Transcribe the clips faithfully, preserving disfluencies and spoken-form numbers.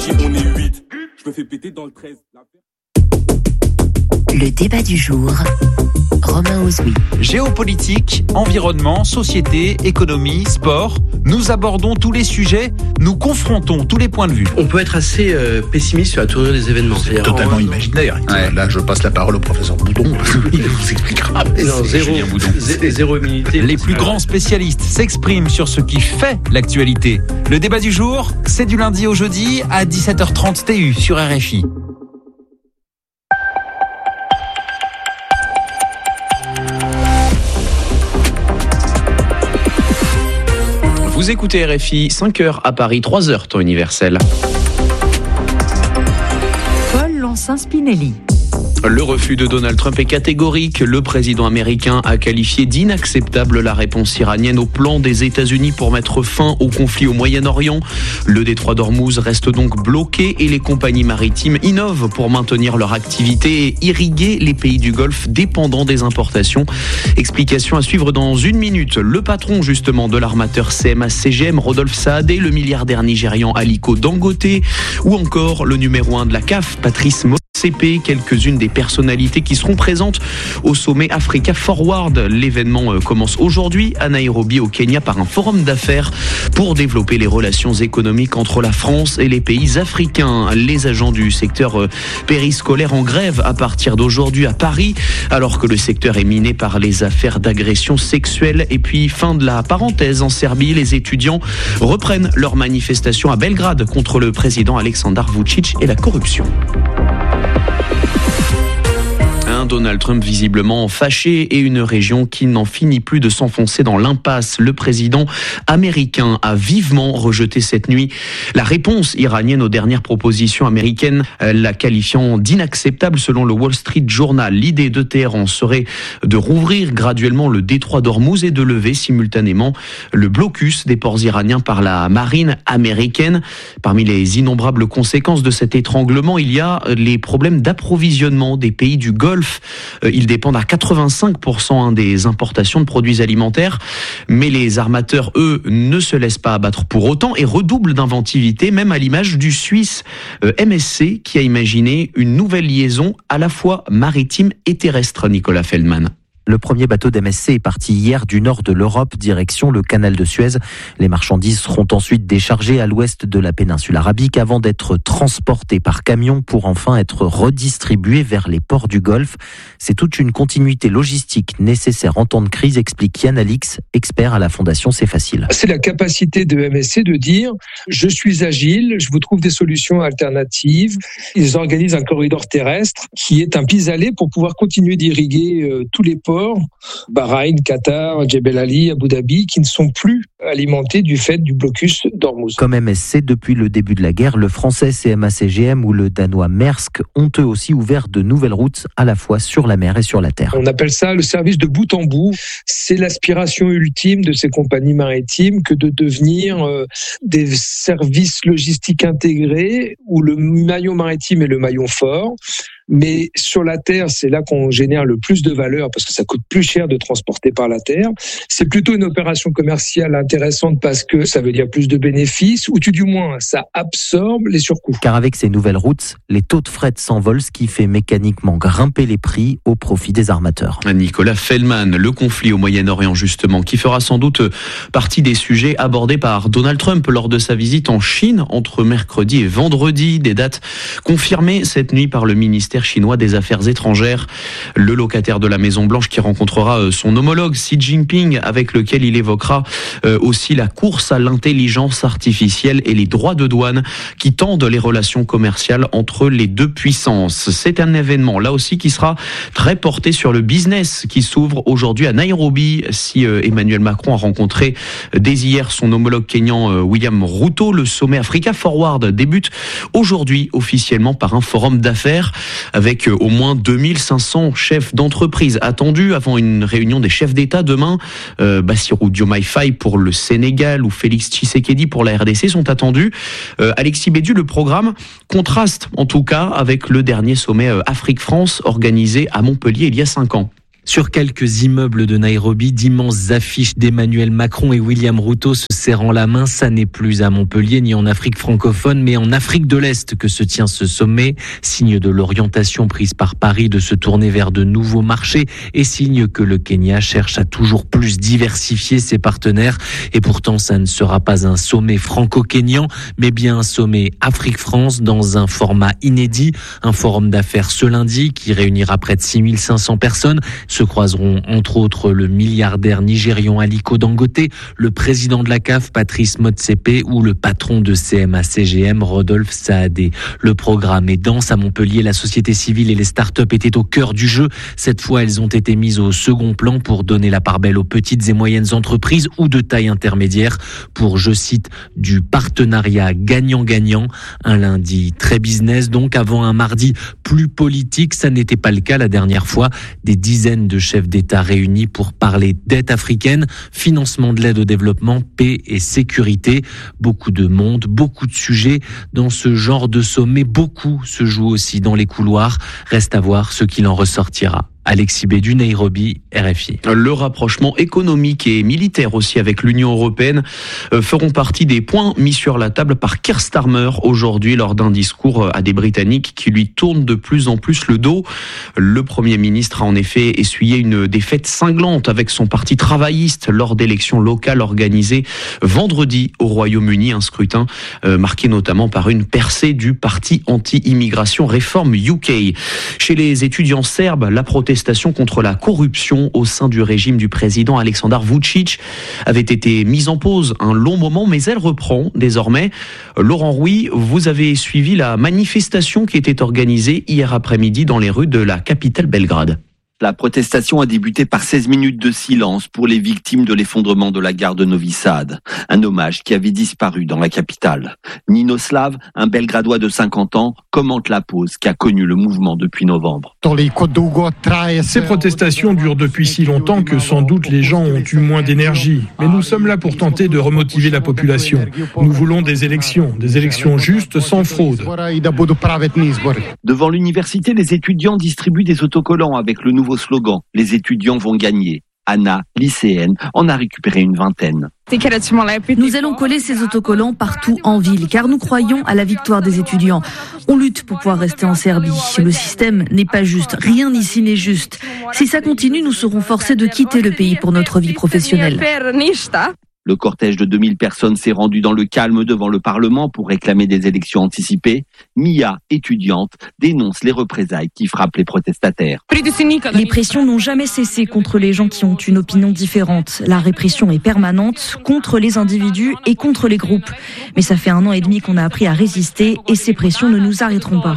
J, on est huit. Je me fais péter dans le treize. Le débat du jour, Romain Ozoui. Géopolitique, environnement, société, économie, sport. Nous abordons tous les sujets, nous confrontons tous les points de vue. On peut être assez euh, pessimiste sur la tournure des événements. C'est totalement en... imaginaire. Ouais. Là, je passe la parole au professeur Boudon. Il vous expliquera. Non, zéro, zé- zéro immunité. Les plus grands spécialistes s'expriment sur ce qui fait l'actualité. Le débat du jour, c'est du lundi au jeudi à dix-sept heures trente T U sur R F I. Vous écoutez R F I, cinq heures à Paris, trois heures temps universel. Paul Lancin-Spinelli. Le refus de Donald Trump est catégorique. Le président américain a qualifié d'inacceptable la réponse iranienne au plan des États-Unis pour mettre fin au conflit au Moyen-Orient. Le détroit d'Ormuz reste donc bloqué et les compagnies maritimes innovent pour maintenir leur activité et irriguer les pays du Golfe dépendants des importations. Explication à suivre dans une minute. Le patron justement de l'armateur C M A C G M, Rodolphe Saadé, le milliardaire nigérian Aliko Dangote ou encore le numéro un de la C A F, Patrice Motsepe, quelques-unes des personnalités qui seront présentes au sommet Africa Forward. L'événement commence aujourd'hui à Nairobi au Kenya par un forum d'affaires pour développer les relations économiques entre la France et les pays africains. Les agents du secteur périscolaire en grève à partir d'aujourd'hui à Paris, alors que le secteur est miné par les affaires d'agression sexuelle. Et puis fin de la parenthèse, en Serbie, les étudiants reprennent leur manifestation à Belgrade contre le président Aleksandar Vučić et la corruption. Donald Trump visiblement fâché et une région qui n'en finit plus de s'enfoncer dans l'impasse. Le président américain a vivement rejeté cette nuit la réponse iranienne aux dernières propositions américaines, la qualifiant d'inacceptable selon le Wall Street Journal. L'idée de Téhéran serait de rouvrir graduellement le détroit d'Ormuz et de lever simultanément le blocus des ports iraniens par la marine américaine. Parmi les innombrables conséquences de cet étranglement, il y a les problèmes d'approvisionnement des pays du Golfe. Ils dépendent à quatre-vingt-cinq pour cent des importations de produits alimentaires, mais les armateurs, eux, ne se laissent pas abattre pour autant et redoublent d'inventivité, même à l'image du Suisse M S C qui a imaginé une nouvelle liaison à la fois maritime et terrestre, Nicolas Feldman. Le premier bateau d'M S C est parti hier du nord de l'Europe, direction le canal de Suez. Les marchandises seront ensuite déchargées à l'ouest de la péninsule arabique avant d'être transportées par camion pour enfin être redistribuées vers les ports du Golfe. C'est toute une continuité logistique nécessaire en temps de crise, explique Yann Alix, expert à la Fondation C'est Facile. C'est la capacité de M S C de dire « je suis agile, je vous trouve des solutions alternatives ». Ils organisent un corridor terrestre qui est un pis-aller pour pouvoir continuer d'irriguer euh, tous les ports, Bahreïn, Qatar, Jebel Ali, Abu Dhabi, qui ne sont plus alimentés du fait du blocus d'Ormuz. Comme M S C, depuis le début de la guerre, le français C M A C G M ou le danois Maersk ont eux aussi ouvert de nouvelles routes à la fois sur la mer et sur la terre. On appelle ça le service de bout en bout. C'est l'aspiration ultime de ces compagnies maritimes que de devenir euh, des services logistiques intégrés où le maillon maritime est le maillon fort. Mais sur la terre, c'est là qu'on génère le plus de valeur parce que ça coûte plus cher de transporter par la terre. C'est plutôt une opération commerciale intéressante parce que ça veut dire plus de bénéfices ou tout du moins ça absorbe les surcoûts. Car avec ces nouvelles routes, les taux de fret s'envolent, ce qui fait mécaniquement grimper les prix au profit des armateurs. Nicolas Feldman, le conflit au Moyen-Orient justement, qui fera sans doute partie des sujets abordés par Donald Trump lors de sa visite en Chine entre mercredi et vendredi, des dates confirmées cette nuit par le ministère chinois des Affaires étrangères. Le locataire de la Maison-Blanche qui rencontrera son homologue Xi Jinping, avec lequel il évoquera aussi la course à l'intelligence artificielle et les droits de douane qui tendent les relations commerciales entre les deux puissances. C'est un événement là aussi qui sera très porté sur le business qui s'ouvre aujourd'hui à Nairobi. Si Emmanuel Macron a rencontré dès hier son homologue kényan William Ruto, le sommet Africa Forward débute aujourd'hui officiellement par un forum d'affaires avec au moins deux mille cinq cents chefs d'entreprise attendus avant une réunion des chefs d'État demain. Euh, Bassirou Diomaye Faye pour le Sénégal ou Félix Tshisekedi pour la R D C sont attendus. Euh, Alexis Bédu, le programme contraste en tout cas avec le dernier sommet Afrique-France organisé à Montpellier il y a cinq ans. Sur quelques immeubles de Nairobi, d'immenses affiches d'Emmanuel Macron et William Ruto se serrant la main. Ça n'est plus à Montpellier ni en Afrique francophone, mais en Afrique de l'Est que se tient ce sommet. Signe de l'orientation prise par Paris de se tourner vers de nouveaux marchés et signe que le Kenya cherche à toujours plus diversifier ses partenaires. Et pourtant, ça ne sera pas un sommet franco-kényan, mais bien un sommet Afrique-France dans un format inédit. Un forum d'affaires ce lundi qui réunira près de six mille cinq cents personnes. Se croiseront entre autres le milliardaire nigérian Aliko Dangote, le président de la C A F Patrice Motsepe ou le patron de C M A C G M Rodolphe Saadé. Le programme est dense à Montpellier. La société civile et les start-up étaient au cœur du jeu. Cette fois, elles ont été mises au second plan pour donner la part belle aux petites et moyennes entreprises ou de taille intermédiaire pour, je cite, du partenariat gagnant-gagnant. Un lundi très business, donc avant un mardi plus politique. Ça n'était pas le cas la dernière fois. Des dizaines de chefs d'État réunis pour parler dette africaine, financement de l'aide au développement, paix et sécurité. Beaucoup de monde, beaucoup de sujets dans ce genre de sommet. Beaucoup se joue aussi dans les couloirs. Reste à voir ce qu'il en ressortira. Alexis Bédu, Nairobi, R F I. Le rapprochement économique et militaire aussi avec l'Union européenne feront partie des points mis sur la table par Keir Starmer aujourd'hui lors d'un discours à des Britanniques qui lui tournent de plus en plus le dos. Le Premier ministre a en effet essuyé une défaite cinglante avec son parti travailliste lors d'élections locales organisées vendredi au Royaume-Uni. Un scrutin marqué notamment par une percée du parti anti-immigration Reform U K. Chez les étudiants serbes, la protestation contre la corruption au sein du régime du président Aleksandar Vučić avait été mise en pause un long moment, mais elle reprend désormais. Laurent Rouy, vous avez suivi la manifestation qui était organisée hier après-midi dans les rues de la capitale Belgrade. La protestation a débuté par seize minutes de silence pour les victimes de l'effondrement de la gare de Novi Sad, un hommage qui avait disparu dans la capitale. Ninoslav, un Belgradois de cinquante ans, commente la pause qui a connu le mouvement depuis novembre. Ces protestations durent depuis si longtemps que sans doute les gens ont eu moins d'énergie. Mais nous sommes là pour tenter de remotiver la population. Nous voulons des élections, des élections justes, sans fraude. Devant l'université, les étudiants distribuent des autocollants avec le nouveau slogan « Les étudiants vont gagner ». Anna, lycéenne, en a récupéré une vingtaine. Nous allons coller ces autocollants partout en ville, car nous croyons à la victoire des étudiants. On lutte pour pouvoir rester en Serbie. Le système n'est pas juste. Rien ici n'est juste. Si ça continue, nous serons forcés de quitter le pays pour notre vie professionnelle. Le cortège de deux mille personnes s'est rendu dans le calme devant le Parlement pour réclamer des élections anticipées. Mia, étudiante, dénonce les représailles qui frappent les protestataires. Les pressions n'ont jamais cessé contre les gens qui ont une opinion différente. La répression est permanente contre les individus et contre les groupes. Mais ça fait un an et demi qu'on a appris à résister et ces pressions ne nous arrêteront pas.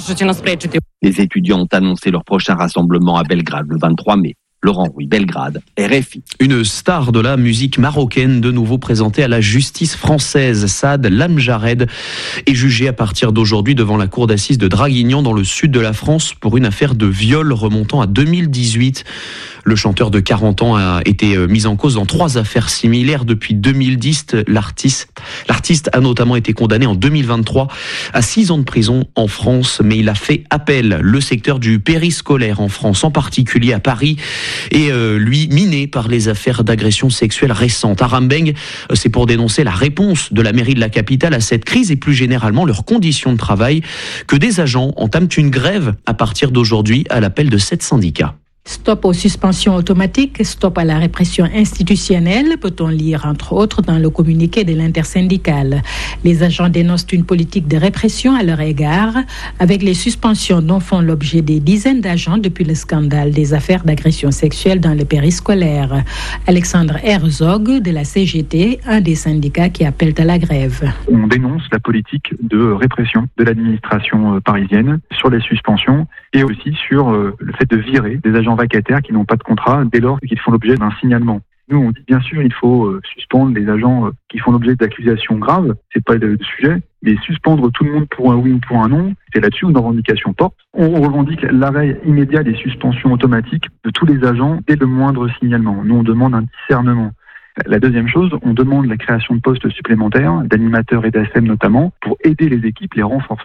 Les étudiants ont annoncé leur prochain rassemblement à Belgrade le vingt-trois mai. Laurent Rouy, Belgrade, R F I. Une star de la musique marocaine de nouveau présentée à la justice française. Saad Lamjared est jugé à partir d'aujourd'hui devant la cour d'assises de Draguignan dans le sud de la France pour une affaire de viol remontant à deux mille dix-huit. Le chanteur de quarante ans a été mis en cause dans trois affaires similaires depuis deux mille dix. L'artiste, l'artiste a notamment été condamné en deux mille vingt-trois à six ans de prison en France, mais il a fait appel. Le secteur du périscolaire en France, en particulier à Paris, est euh, lui miné par les affaires d'agression sexuelle récentes. À Rambeng, c'est pour dénoncer la réponse de la mairie de la capitale à cette crise et plus généralement leurs conditions de travail que des agents entament une grève à partir d'aujourd'hui à l'appel de sept syndicats. Stop aux suspensions automatiques, stop à la répression institutionnelle, peut-on lire entre autres dans le communiqué de l'intersyndicale. Les agents dénoncent une politique de répression à leur égard, avec les suspensions dont font l'objet des dizaines d'agents depuis le scandale des affaires d'agression sexuelle dans le périscolaire. Alexandre Herzog de la C G T, un des syndicats qui appellent à la grève. On dénonce la politique de répression de l'administration parisienne sur les suspensions et aussi sur le fait de virer des agents vacataires qui n'ont pas de contrat dès lors qu'ils font l'objet d'un signalement. Nous, on dit bien sûr, il faut euh, suspendre les agents euh, qui font l'objet d'accusations graves, c'est pas le, le sujet, mais suspendre tout le monde pour un oui ou pour un non, c'est là-dessus où nos revendications portent. On revendique l'arrêt immédiat des suspensions automatiques de tous les agents dès le moindre signalement. Nous, on demande un discernement. La deuxième chose, on demande la création de postes supplémentaires, d'animateurs et d'A S M notamment, pour aider les équipes, les renforcer,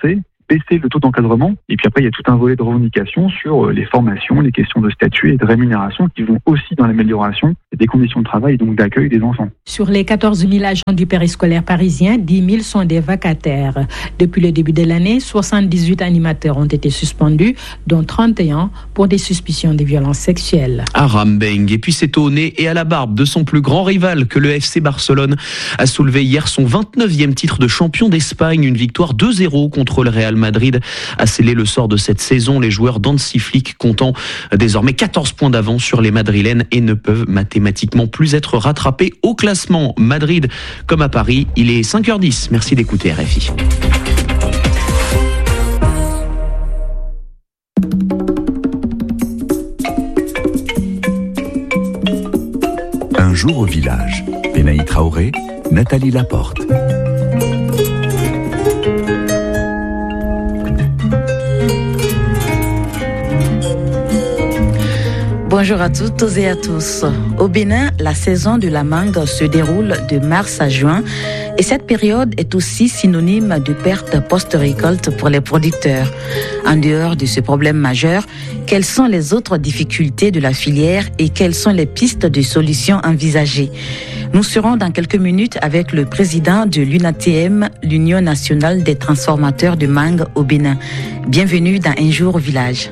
baisser le taux d'encadrement. Et puis après, il y a tout un volet de revendication sur les formations, les questions de statut et de rémunération qui vont aussi dans l'amélioration des conditions de travail et donc d'accueil des enfants. Sur les quatorze mille agents du périscolaire parisien, dix mille sont des vacataires. Depuis le début de l'année, soixante-dix-huit animateurs ont été suspendus, dont trente et un pour des suspicions de violences sexuelles. Aram Beng. Et puis c'est au nez et à la barbe de son plus grand rival que le F C Barcelone a soulevé hier son vingt-neuvième titre de champion d'Espagne. Une victoire deux zéro contre le Real Madrid a scellé le sort de cette saison. Les joueurs d'Hansi Flick comptant désormais quatorze points d'avance sur les Madrilènes et ne peuvent mathématiquement plus être rattrapés au classement. Madrid comme à Paris, il est cinq heures dix. Merci d'écouter R F I. Un jour au village. Benaï Traoré, Nathalie Laporte. Bonjour à toutes et à tous. Au Bénin, la saison de la mangue se déroule de mars à juin et cette période est aussi synonyme de perte post-récolte pour les producteurs. En dehors de ce problème majeur, quelles sont les autres difficultés de la filière et quelles sont les pistes de solutions envisagées? Nous serons dans quelques minutes avec le président de l'U N A T M, l'Union nationale des transformateurs de mangue au Bénin. Bienvenue dans Un jour au village.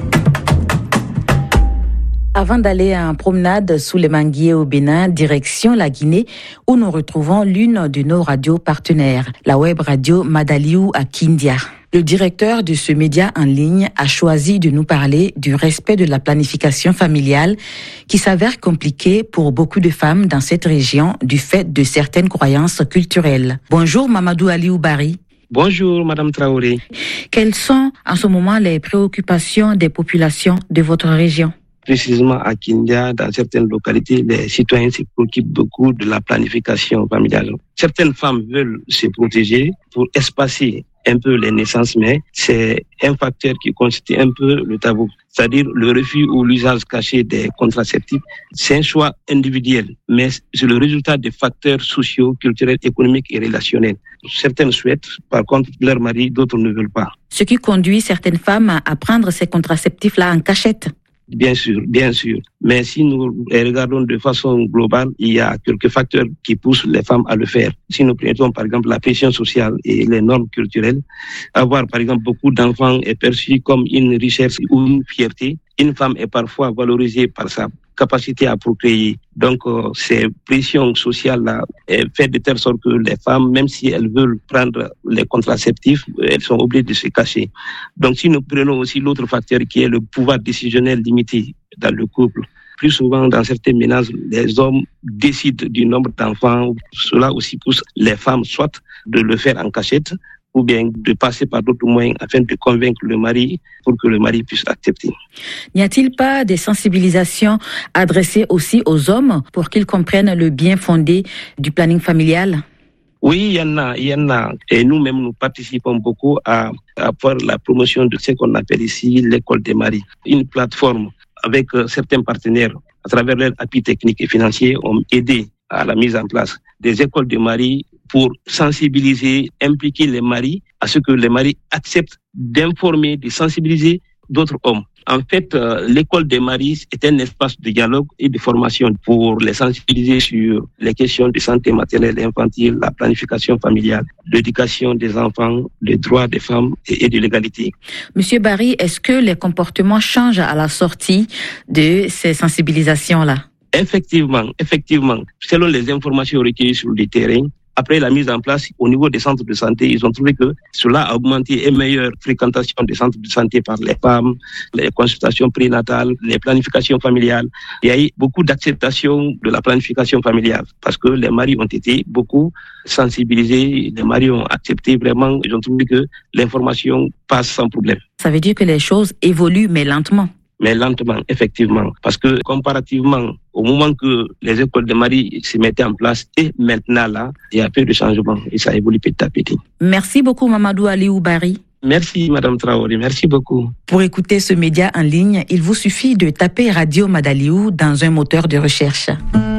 Avant d'aller en promenade sous les manguiers au Bénin, direction la Guinée, où nous retrouvons l'une de nos radios partenaires, la web radio Madaliou à Kindia. Le directeur de ce média en ligne a choisi de nous parler du respect de la planification familiale qui s'avère compliqué pour beaucoup de femmes dans cette région du fait de certaines croyances culturelles. Bonjour Mamadou Aliou Bari. Bonjour Madame Traoré. Quelles sont en ce moment les préoccupations des populations de votre région? Précisément à Kindia, dans certaines localités, les citoyens se préoccupent beaucoup de la planification familiale. Certaines femmes veulent se protéger pour espacer un peu les naissances, mais c'est un facteur qui constitue un peu le tabou. C'est-à-dire le refus ou l'usage caché des contraceptifs. C'est un choix individuel, mais c'est le résultat des facteurs sociaux, culturels, économiques et relationnels. Certaines souhaitent, par contre, leur mari, d'autres ne veulent pas. Ce qui conduit certaines femmes à prendre ces contraceptifs-là en cachette. Bien sûr, bien sûr. Mais si nous regardons de façon globale, il y a quelques facteurs qui poussent les femmes à le faire. Si nous prenons par exemple la pression sociale et les normes culturelles, avoir par exemple beaucoup d'enfants est perçu comme une richesse ou une fierté. Une femme est parfois valorisée par sa capacité à procréer. Donc, euh, ces pressions sociales-là fait de telle sorte que les femmes, même si elles veulent prendre les contraceptifs, elles sont obligées de se cacher. Donc, si nous prenons aussi l'autre facteur qui est le pouvoir décisionnel limité dans le couple, plus souvent dans certains ménages, les hommes décident du nombre d'enfants. Cela aussi pousse les femmes soit de le faire en cachette, ou bien de passer par d'autres moyens afin de convaincre le mari pour que le mari puisse accepter. N'y a-t-il pas des sensibilisations adressées aussi aux hommes pour qu'ils comprennent le bien fondé du planning familial? Oui, il y en a, il y en a. Et nous-mêmes, nous participons beaucoup à, à faire la promotion de ce qu'on appelle ici l'école des maris. Une plateforme avec euh, certains partenaires, à travers leur appui technique et financier, ont aidé à la mise en place des écoles de maris pour sensibiliser, impliquer les maris à ce que les maris acceptent d'informer, de sensibiliser d'autres hommes. En fait, euh, l'école des maris est un espace de dialogue et de formation pour les sensibiliser sur les questions de santé maternelle et infantile, la planification familiale, l'éducation des enfants, les droits des femmes et, et de l'égalité. Monsieur Barry, est-ce que les comportements changent à la sortie de ces sensibilisations-là? Effectivement, effectivement. Selon les informations recueillies sur le terrain, après la mise en place au niveau des centres de santé, ils ont trouvé que cela a augmenté une meilleure fréquentation des centres de santé par les femmes, les consultations prénatales, les planifications familiales. Il y a eu beaucoup d'acceptation de la planification familiale parce que les maris ont été beaucoup sensibilisés, les maris ont accepté vraiment, ils ont trouvé que l'information passe sans problème. Ça veut dire que les choses évoluent mais lentement. Mais lentement, effectivement. Parce que comparativement au moment que les écoles de maris se mettaient en place et maintenant là, il y a peu de changements et ça évolue petit à petit. Merci beaucoup Mamadou Aliou Bari. Merci Madame Traoré, merci beaucoup. Pour écouter ce média en ligne, il vous suffit de taper Radio Madaliou dans un moteur de recherche.